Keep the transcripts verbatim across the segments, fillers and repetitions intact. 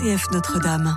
C F Notre-Dame.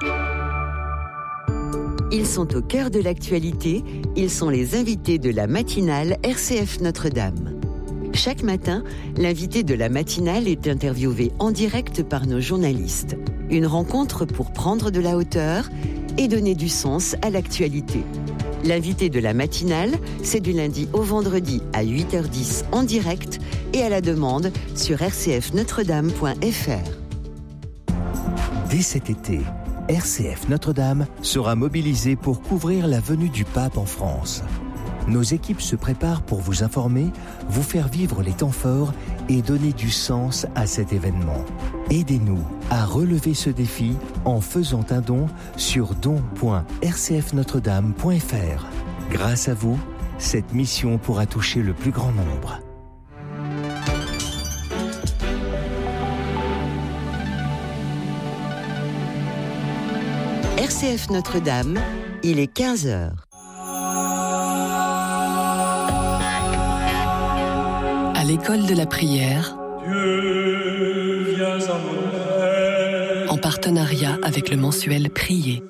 Ils sont au cœur de l'actualité, ils sont les invités de la matinale R C F Notre-Dame. Chaque matin, l'invité de la matinale est interviewé en direct par nos journalistes. Une rencontre pour prendre de la hauteur et donner du sens à l'actualité. L'invité de la matinale, c'est du lundi au vendredi à huit heures dix en direct et à la demande sur r c f notre dame point f r. Dès cet été, R C F Notre-Dame sera mobilisée pour couvrir la venue du pape en France. Nos équipes se préparent pour vous informer, vous faire vivre les temps forts et donner du sens à cet événement. Aidez-nous à relever ce défi en faisant un don sur don point r c f notre dame point f r. Grâce à vous, cette mission pourra toucher le plus grand nombre. R C F Notre-Dame, il est quinze heures. À l'école de la prière, Dieu, viens à mon aide. En partenariat avec le mensuel Prier.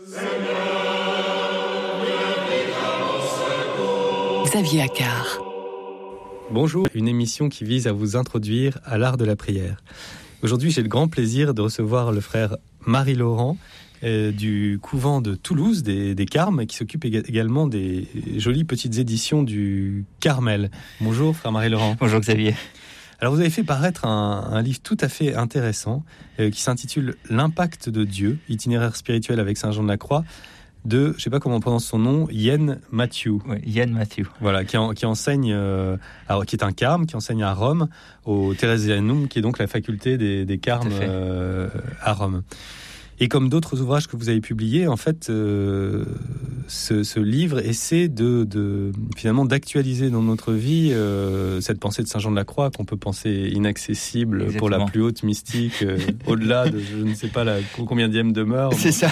Xavier Accard. Bonjour, une émission qui vise à vous introduire à l'art de la prière. Aujourd'hui, j'ai le grand plaisir de recevoir le frère Marie-Laurent euh, du couvent de Toulouse, des, des Carmes, qui s'occupe ég- également des jolies petites éditions du Carmel. Bonjour, frère Marie-Laurent. Bonjour Xavier. Alors, vous avez fait paraître un, un livre tout à fait intéressant euh, qui s'intitule « L'impact de Dieu, itinéraire spirituel avec Saint Jean de la Croix » de, je ne sais pas comment on prononce son nom, Ian Matthew. Oui, Ian Matthew. Voilà, qui, en, qui enseigne, euh, alors, qui est un carme, qui enseigne à Rome, au Theresianum, qui est donc la faculté des, des carmes euh, à Rome. Et comme d'autres ouvrages que vous avez publiés, en fait, euh, ce, ce livre essaie de, de finalement d'actualiser dans notre vie euh, cette pensée de Saint Jean de la Croix qu'on peut penser inaccessible. Exactement. Pour la plus haute mystique, euh, au-delà de je ne sais pas la combienième demeure. C'est ça.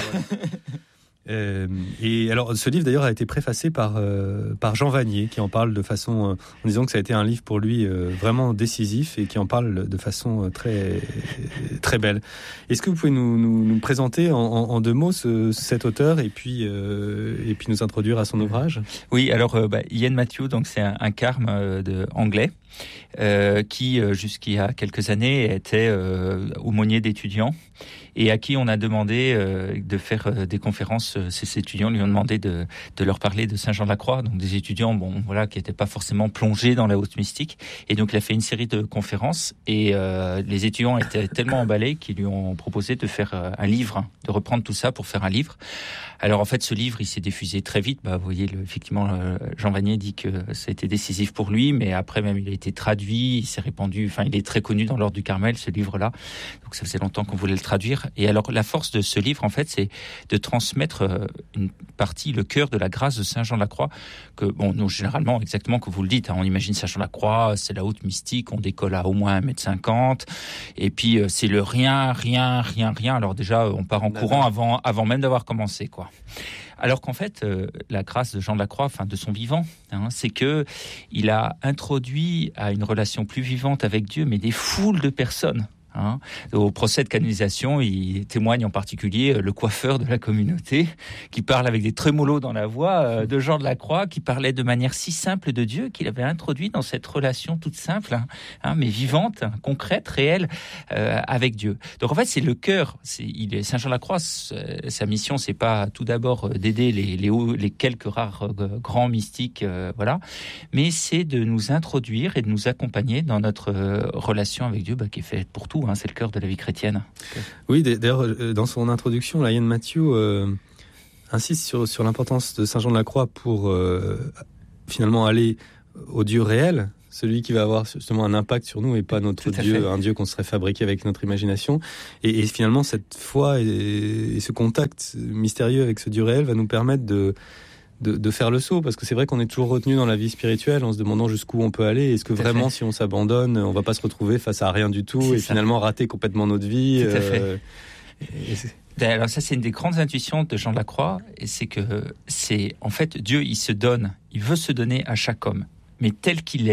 Euh, et alors, ce livre d'ailleurs a été préfacé par euh, par Jean Vanier, qui en parle de façon, euh, en disant que ça a été un livre pour lui euh, vraiment décisif et qui en parle de façon euh, très très belle. Est-ce que vous pouvez nous nous, nous présenter en, en, en deux mots ce, cet auteur et puis euh, et puis nous introduire à son ouvrage? Oui, alors euh, bah, Ian Matthew, donc c'est un, un carme euh, de anglais euh, qui euh, jusqu'il y a quelques années était euh, aumônier d'étudiants et à qui on a demandé euh, de faire euh, des conférences. Ces étudiants lui ont demandé de, de leur parler de Saint Jean de la Croix, donc des étudiants, bon, voilà, qui n'étaient pas forcément plongés dans la haute mystique. Et donc, il a fait une série de conférences et euh, les étudiants étaient tellement emballés qu'ils lui ont proposé de faire euh, un livre, de reprendre tout ça pour faire un livre. Alors, en fait, ce livre, il s'est diffusé très vite. Bah, vous voyez, le, effectivement, euh, Jean Vanier dit que ça a été décisif pour lui, mais après, même, il a été traduit, il s'est répandu, enfin, il est très connu dans l'ordre du Carmel, ce livre-là. Donc, ça faisait longtemps qu'on voulait le traduire. Et alors, la force de ce livre, en fait, c'est de transmettre euh, une partie, le cœur de la grâce de Saint Jean de la Croix, que, bon, nous, généralement, exactement que vous le dites, hein, on imagine Saint Jean de la Croix, c'est la haute mystique, on décolle à au moins un mètre cinquante, et puis, euh, c'est le rien, rien, rien, rien. Alors, déjà, on part en courant avant, avant même d'avoir commencé, quoi. Alors qu'en fait, euh, la grâce de Jean de la Croix, enfin de son vivant, hein, c'est que il a introduit à une relation plus vivante avec Dieu, mais des foules de personnes. Hein. Au procès de canonisation, il témoigne en particulier le coiffeur de la communauté qui parle avec des trémolos dans la voix euh, de Jean de la Croix, qui parlait de manière si simple de Dieu qu'il avait introduit dans cette relation toute simple, hein, hein, mais vivante, hein, concrète, réelle, euh, avec Dieu. Donc en fait, c'est le cœur. C'est, il est, Saint Jean de la Croix, sa mission, c'est pas tout d'abord d'aider les, les, les quelques rares euh, grands mystiques, euh, voilà, mais c'est de nous introduire et de nous accompagner dans notre euh, relation avec Dieu, bah, qui est faite pour tout. Hein, c'est le cœur de la vie chrétienne. Oui, d'ailleurs, dans son introduction, là, Ian Matthew euh, insiste sur, sur l'importance de Saint Jean de la Croix pour euh, finalement aller au Dieu réel, celui qui va avoir justement un impact sur nous et pas notre Dieu, fait. un Dieu qu'on serait fabriqué avec notre imagination. Et, et finalement, cette foi et, et ce contact mystérieux avec ce Dieu réel va nous permettre de De, de faire le saut, parce que c'est vrai qu'on est toujours retenu dans la vie spirituelle en se demandant jusqu'où on peut aller. Est-ce que vraiment, si on s'abandonne, on va pas se retrouver face à rien du tout c'est et ça. Finalement rater complètement notre vie. Tout à fait. Euh, et c'est... Alors ça, c'est une des grandes intuitions de Jean de la Croix, et c'est que c'est en fait Dieu, il se donne, il veut se donner à chaque homme, mais tel qu'il est.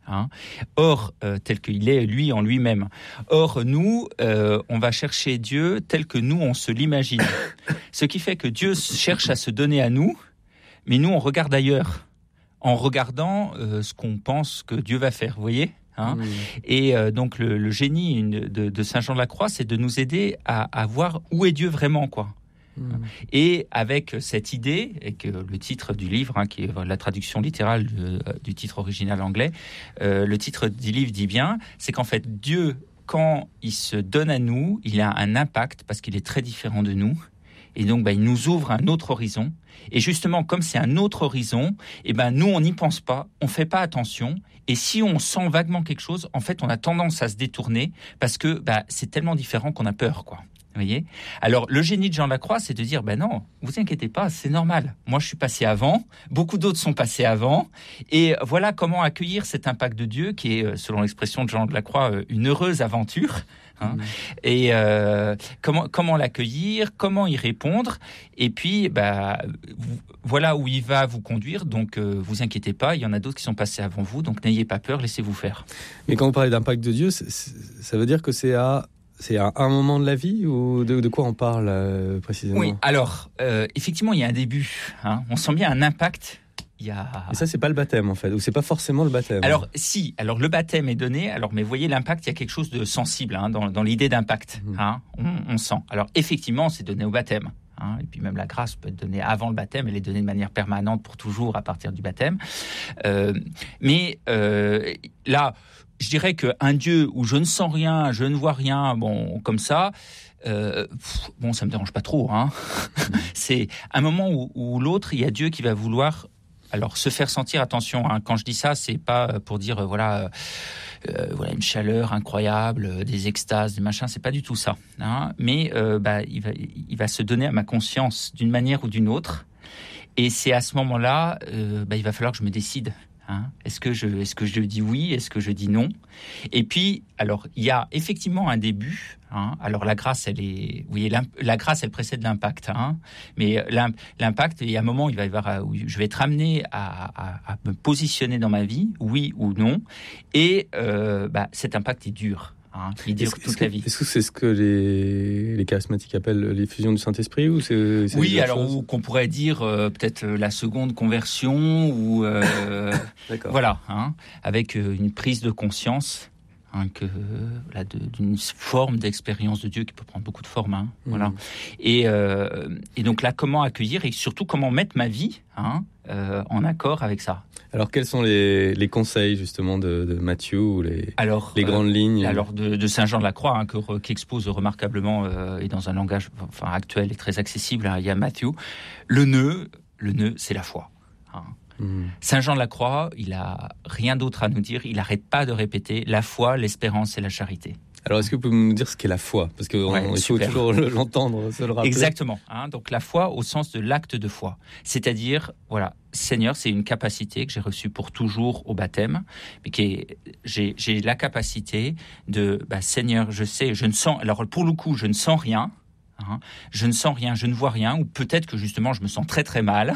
Hein. Or, euh, tel qu'il est, lui, en lui-même. Or, nous, euh, on va chercher Dieu tel que nous, on se l'imagine. Ce qui fait que Dieu cherche à se donner à nous, mais nous, on regarde ailleurs, en regardant euh, ce qu'on pense que Dieu va faire, vous voyez ? Hein. Mmh. Et euh, donc, le, le génie de, de Saint Jean de la Croix, c'est de nous aider à, à voir où est Dieu vraiment, quoi. Mmh. Et avec cette idée, et que le titre du livre, hein, qui est la traduction littérale du, du titre original anglais, euh, le titre du livre dit bien, c'est qu'en fait, Dieu, quand il se donne à nous, il a un impact, parce qu'il est très différent de nous. Et donc, bah, il nous ouvre un autre horizon. Et justement, comme c'est un autre horizon, et ben, nous, on n'y pense pas, on ne fait pas attention. Et si on sent vaguement quelque chose, en fait, on a tendance à se détourner parce que bah, c'est tellement différent qu'on a peur, quoi. Vous voyez ? Alors, le génie de Jean Lacroix, c'est de dire, ben non, vous inquiétez pas, c'est normal. Moi, je suis passé avant, beaucoup d'autres sont passés avant. Et voilà comment accueillir cet impact de Dieu qui est, selon l'expression de Jean de Lacroix, une heureuse aventure. Hein, mmh. Et euh, comment, comment l'accueillir, comment y répondre, et puis bah, voilà où il va vous conduire, donc euh, vous inquiétez pas, il y en a d'autres qui sont passés avant vous, donc n'ayez pas peur, laissez-vous faire. Mais quand vous parlez d'impact de Dieu, c'est, c'est, ça veut dire que c'est à, c'est à un moment de la vie, ou de, de quoi on parle euh, précisément ? Oui, alors euh, effectivement il y a un début, hein, on sent bien un impact. Il y a... Et ça, c'est pas le baptême, en fait, ou c'est pas forcément le baptême. Alors, si, alors le baptême est donné, alors, mais vous voyez, l'impact, il y a quelque chose de sensible hein, dans, dans l'idée d'impact, mmh. hein, on, on sent. Alors, effectivement, c'est donné au baptême. Hein, et puis même la grâce peut être donnée avant le baptême, elle est donnée de manière permanente pour toujours à partir du baptême. Euh, mais euh, là, je dirais qu'un Dieu où je ne sens rien, je ne vois rien, bon, comme ça... Euh, pff, bon, ça me dérange pas trop. Hein. C'est un moment où, où l'autre, il y a Dieu qui va vouloir... Alors, se faire sentir, attention, hein, quand je dis ça, c'est pas pour dire, euh, voilà, euh, voilà, une chaleur incroyable, euh, des extases, des machins, c'est pas du tout ça. Hein, mais euh, bah, il va, il va se donner à ma conscience d'une manière ou d'une autre. Et c'est à ce moment-là, euh, bah, il va falloir que je me décide. Hein, est-ce que je, est-ce que je dis oui, est-ce que je dis non ? Et puis, alors, il y a effectivement un début. Hein, alors, la grâce, elle est, vous voyez, la grâce, elle précède l'impact. Hein, mais l'impact, il y a un moment, il va y avoir, où je vais être amené à, à, à me positionner dans ma vie, oui ou non. Et euh, bah, cet impact est dur. Hein, il dure toute est-ce la vie. Est-ce que c'est ce que les, les charismatiques appellent l'effusion du Saint-Esprit ou c'est, c'est oui, alors ou, qu'on pourrait dire euh, peut-être la seconde conversion ou euh, voilà, hein, avec euh, une prise de conscience hein, que là, de, d'une forme d'expérience de Dieu qui peut prendre beaucoup de formes. Hein, mmh. Voilà. Et, euh, et donc là, comment accueillir et surtout comment mettre ma vie hein, euh, en accord avec ça. Alors, quels sont les, les conseils, justement, de, de Matthieu ou les, alors, les grandes euh, lignes Alors, de, de Saint Jean de la Croix, hein, que, qui expose remarquablement, euh, et dans un langage enfin, actuel et très accessible, hein, il y a Matthieu. Le nœud, le nœud, c'est la foi. Hein. Mmh. Saint Jean de la Croix, il a rien d'autre à nous dire, il n'arrête pas de répéter la foi, l'espérance et la charité. Alors, est-ce que vous pouvez nous dire ce qu'est la foi ? Parce qu'il ouais, faut toujours l'entendre, se le rappeler. Exactement. Hein, donc, la foi au sens de l'acte de foi. C'est-à-dire, voilà, Seigneur, c'est une capacité que j'ai reçue pour toujours au baptême, mais qui est, j'ai, j'ai la capacité de, bah, Seigneur, je sais, je ne sens, alors pour le coup, je ne sens rien, hein, je ne sens rien, je ne vois rien, ou peut-être que justement, je me sens très très mal,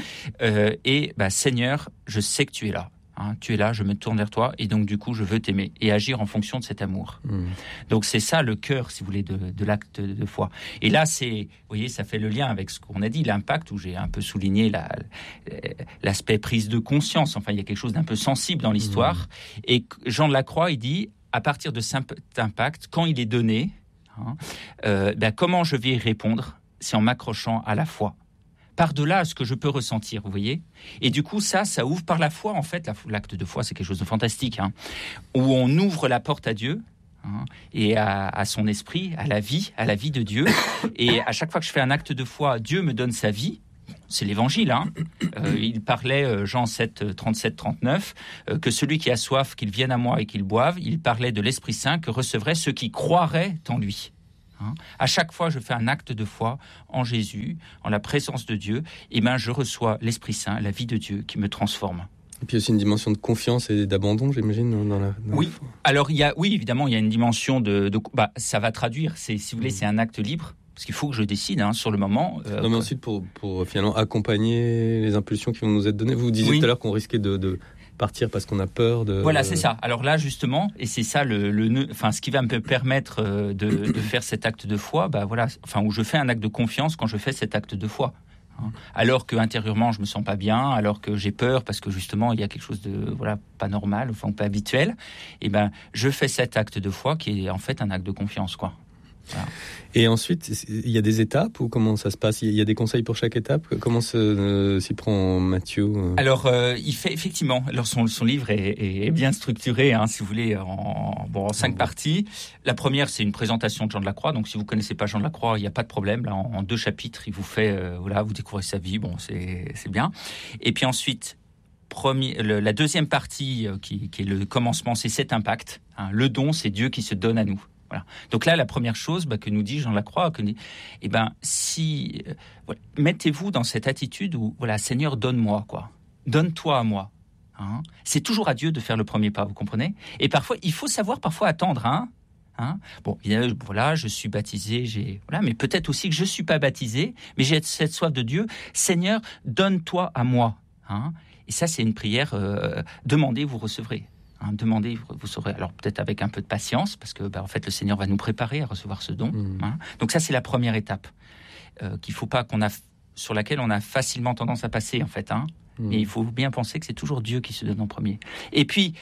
euh, et bah, Seigneur, je sais que tu es là. Hein, tu es là, je me tourne vers toi et donc du coup je veux t'aimer et agir en fonction de cet amour. Mmh. Donc c'est ça le cœur, si vous voulez, de, de l'acte de foi. Et là, c'est, vous voyez, ça fait le lien avec ce qu'on a dit, l'impact, où j'ai un peu souligné la, l'aspect prise de conscience. Enfin, il y a quelque chose d'un peu sensible dans l'histoire. Mmh. Et Jean de la Croix, il dit, à partir de cet impact, quand il est donné, hein, euh, ben, comment je vais y répondre ? C'est en m'accrochant à la foi. Par-delà ce que je peux ressentir, vous voyez ? Et du coup, ça, ça ouvre par la foi, en fait. L'acte de foi, c'est quelque chose de fantastique, hein, où on ouvre la porte à Dieu, hein, et à, à son esprit, à la vie, à la vie de Dieu. Et à chaque fois que je fais un acte de foi, Dieu me donne sa vie. C'est l'évangile, hein. Euh, il parlait, euh, Jean sept, trente-sept, trente-neuf, euh, que celui qui a soif, qu'il vienne à moi et qu'il boive. Il parlait de l'Esprit Saint que recevraient ceux qui croiraient en lui. Hein. À chaque fois, je fais un acte de foi en Jésus, en la présence de Dieu, et ben je reçois l'Esprit Saint, la vie de Dieu qui me transforme. Et puis aussi une dimension de confiance et d'abandon, j'imagine, dans la. Dans oui. La foi. Alors il y a, oui, évidemment, il y a une dimension de, de bah, ça va traduire. C'est, si vous voulez, mmh. c'est un acte libre. Parce qu'il faut que je décide hein, sur le moment. Euh, non, mais ensuite, pour, pour finalement accompagner les impulsions qui vont nous être données. Vous disiez oui. tout à l'heure qu'on risquait de, de partir parce qu'on a peur de... Voilà, c'est ça. Alors là, justement, et c'est ça le, le, enfin, ce qui va me permettre de, de faire cet acte de foi, bah voilà, enfin, où je fais un acte de confiance quand je fais cet acte de foi. Alors que intérieurement je me sens pas bien, alors que j'ai peur parce que justement il y a quelque chose de voilà pas normal, enfin pas habituel, et ben je fais cet acte de foi qui est en fait un acte de confiance, quoi. Voilà. Et ensuite, il y a des étapes ou comment ça se passe ? Il y a des conseils pour chaque étape ? Comment se, euh, s'y prend Matthieu ? Alors, euh, il fait effectivement. Alors, son, son livre est, est bien structuré, hein, si vous voulez, en, bon, en cinq mmh. parties. La première, c'est une présentation de Jean de la Croix. Donc, si vous connaissez pas Jean de la Croix, il n'y a pas de problème. Là, en, en deux chapitres, il vous fait, euh, voilà, vous découvrez sa vie. Bon, c'est, c'est bien. Et puis ensuite, premier, le, la deuxième partie, euh, qui, qui est le commencement, c'est cet impact. Hein, le don, c'est Dieu qui se donne à nous. Voilà. Donc là, la première chose bah, que nous dit Jean de la Croix, que, eh ben, si, euh, voilà, mettez-vous dans cette attitude où, voilà, Seigneur, donne-moi, quoi. Donne-toi à moi. Hein. C'est toujours à Dieu de faire le premier pas, vous comprenez ? Et parfois, il faut savoir parfois attendre. Hein. Hein. Bon, voilà, je suis baptisé, j'ai, voilà, mais peut-être aussi que je suis pas baptisé, mais j'ai cette soif de Dieu. Seigneur, donne-toi à moi. Hein. Et ça, c'est une prière. Euh, demandez, vous recevrez. Hein, demandez, vous saurez. Alors peut-être avec un peu de patience, parce que bah, en fait le Seigneur va nous préparer à recevoir ce don. Mmh. Hein. Donc ça c'est la première étape euh, qu'il faut pas qu'on a, sur laquelle on a facilement tendance à passer en fait. Hein. Mmh. Et il faut bien penser que c'est toujours Dieu qui se donne en premier. Et puis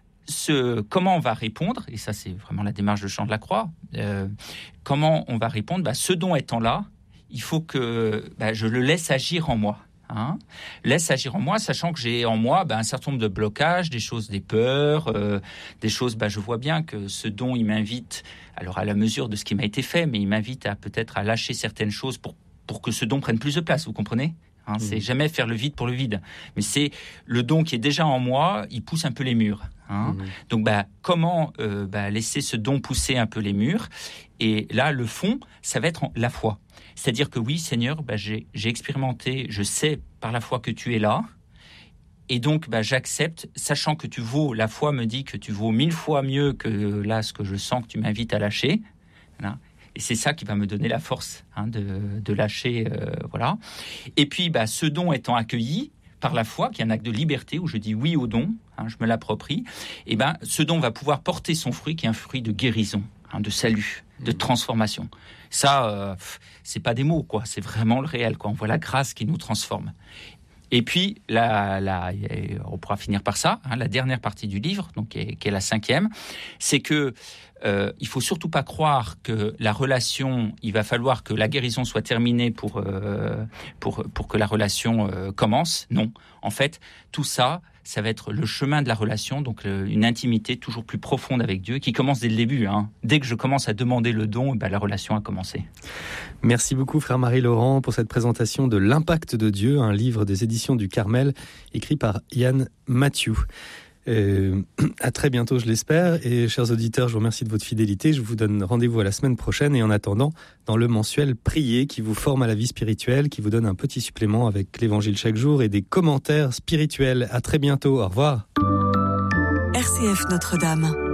ce, comment on va répondre, et ça c'est vraiment la démarche de Jean de la Croix. Euh, comment on va répondre ? Bah, ce don étant là, il faut que bah, je le laisse agir en moi. Hein, laisse agir en moi, sachant que j'ai en moi ben, un certain nombre de blocages, des choses, des peurs, euh, des choses, ben, je vois bien que ce don, il m'invite, alors à la mesure de ce qui m'a été fait, mais il m'invite à peut-être à lâcher certaines choses pour, pour que ce don prenne plus de place, vous comprenez ? Hein, mmh. C'est jamais faire le vide pour le vide, mais c'est le don qui est déjà en moi, il pousse un peu les murs. Hein. Mmh. Donc ben, comment euh, ben, laisser ce don pousser un peu les murs ? Et là, le fond, ça va être la foi. C'est-à-dire que oui, Seigneur, bah, j'ai, j'ai expérimenté, je sais par la foi que tu es là, et donc bah, j'accepte, sachant que tu vaux, la foi me dit que tu vaux mille fois mieux que là, ce que je sens que tu m'invites à lâcher. Voilà. Et c'est ça qui va me donner la force hein, de, de lâcher. Euh, voilà. Et puis, bah, ce don étant accueilli par la foi, qui est un acte de liberté, où je dis oui au don, hein, je me l'approprie, et ben, ce don va pouvoir porter son fruit, qui est un fruit de guérison, hein, de salut, de transformation. Ça, euh, c'est pas des mots, quoi. C'est vraiment le réel, quoi. On voit la grâce qui nous transforme. Et puis, la, la, on pourra finir par ça. Hein, la dernière partie du livre, donc qui est, qui est la cinquième, c'est que euh, il faut surtout pas croire que la relation, il va falloir que la guérison soit terminée pour euh, pour pour que la relation euh, commence. Non, en fait, tout ça. Ça va être le chemin de la relation, donc euh, une intimité toujours plus profonde avec Dieu, qui commence dès le début. Hein. Dès que je commence à demander le don, ben, la relation a commencé. Merci beaucoup, frère Marie-Laurent, pour cette présentation de L'Impact de Dieu, un livre des éditions du Carmel, écrit par Yann Mathieu. Euh, à très bientôt, je l'espère. Et chers auditeurs, je vous remercie de votre fidélité. Je vous donne rendez-vous à la semaine prochaine. Et en attendant, dans le mensuel Prier, qui vous forme à la vie spirituelle, qui vous donne un petit supplément avec l'évangile chaque jour et des commentaires spirituels. À très bientôt. Au revoir. R C F Notre-Dame.